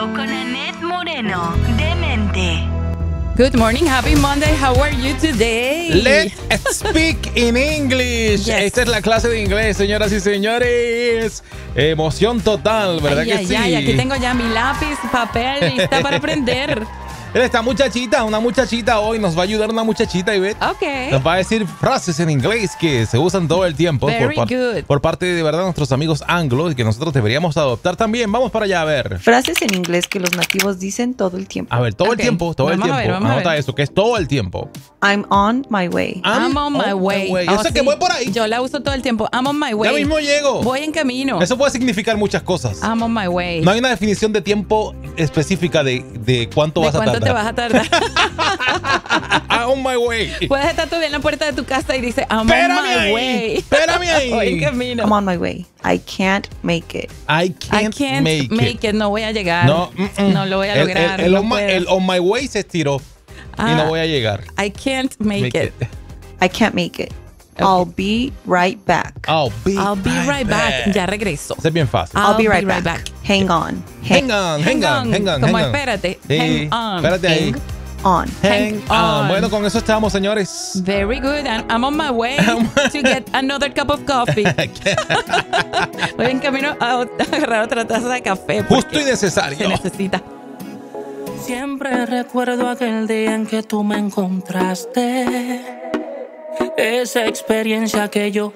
Show con Annette Moreno. Demente. Good morning, happy Monday. How are you today? Let's speak in English. Yes. Esta es la clase de inglés, señoras y señores. Emoción total, ¿verdad Ay, que ay, sí? ay, aquí tengo ya mi lápiz, papel, lista para aprender. Esta muchachita, una muchachita hoy nos va a ayudar una muchachita, Ivette. Ok. Nos va a decir frases en inglés que se usan todo el tiempo Very good. por parte de verdad nuestros amigos anglos y que nosotros deberíamos adoptar también. Vamos para allá a ver. Frases en inglés que los nativos dicen todo el tiempo. A ver, todo Ok. el tiempo, todo Vamos el a ver, tiempo. vamos a Anota ver. eso, que es todo el tiempo. I'm on my way. I'm on my way. Yo Oh, sé que sí. voy por ahí. Yo la uso todo el tiempo. I'm on my way. Ya mismo llego. Voy en camino. Eso puede significar muchas cosas. I'm on my way. No hay una definición de tiempo específica de cuánto ¿De vas a cuánto te tardar. vas a tardar? I'm on my way. Puedes estar todavía en la puerta de tu casa y dice I'm Espérame on my ahí. way. Espérame ahí. Voy en camino. I'm on my way. I can't make it. I I can't make it. No voy a llegar. No, No lo voy a lograr. El no on my, puedo. el on my way se estiró y Ah. no voy a llegar. I can't make it. I can't make it. I'll be right back. I'll be right back. Ya regreso. Eso es bien fácil. I'll be right back. Hang on. Hang on. Como espérate. Sí, Hang on. espérate ahí. Hang on. Hang on. on. Bueno, con eso estamos, señores. Very good. And I'm on my way to get another cup of coffee. Voy en camino a agarrar otra taza de café. Justo porque y necesario. se necesita. Siempre recuerdo aquel día en que tú me encontraste. Esa experiencia que yo